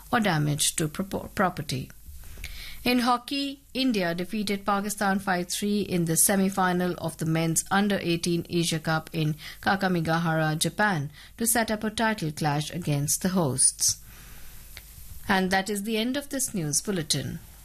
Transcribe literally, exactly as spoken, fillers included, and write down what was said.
or damage to property. In hockey, India defeated Pakistan five three in the semi-final of the men's under eighteen Asia Cup in Kakamigahara, Japan, to set up a title clash against the hosts. And that is the end of this news bulletin.